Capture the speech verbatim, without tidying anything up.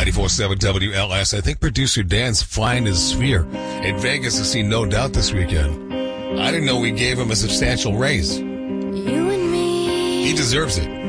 ninety-four point seven W L S. I think producer Dan's flying his sphere in Vegas to see No Doubt this weekend. I didn't know we gave him a substantial raise. You and me. He deserves it.